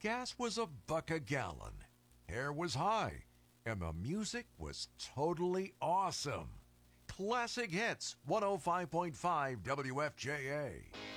Gas was $1 a gallon. Hair was high. And the music was totally awesome. Classic Hits 105.5 WFJA.